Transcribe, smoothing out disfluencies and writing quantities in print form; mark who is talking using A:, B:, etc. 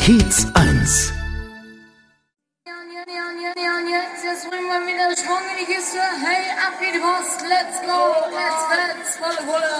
A: Kiez 1.
B: Jetzt bringen wir wieder Schwung in die Kiste. Hey, ab geht die Post. Let's go. Let's. Volle Pulle.